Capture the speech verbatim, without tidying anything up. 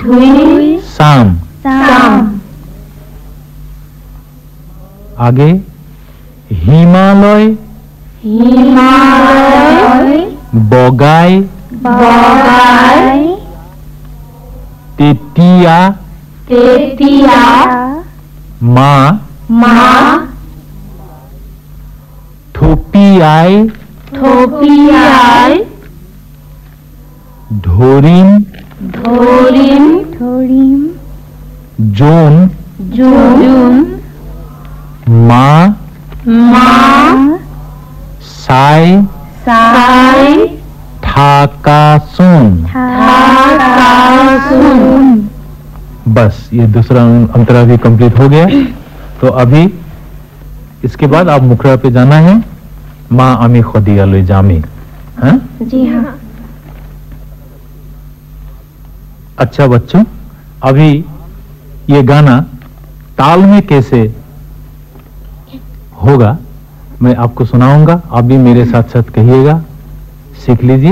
धुई शाम शाम आगे हिमालय हिमालय बगाई बगाई तेतिया तेतिया माँ माँ थोपियाई थोपियाई ढोरिम धोरिम धोरिम जोन जून माँ माँ साई साई थाकासुन। थाकासुन। बस ये दूसरा अंतरा भी कंप्लीट हो गया। तो अभी इसके बाद आप मुखड़ा पे जाना है। माँ अमी खुदिया ले जामी। हाँ? जी हाँ। अच्छा बच्चों, अभी ये गाना ताल में कैसे होगा मैं आपको सुनाऊंगा। आप भी मेरे साथ साथ कहिएगा, सीख लीजिए।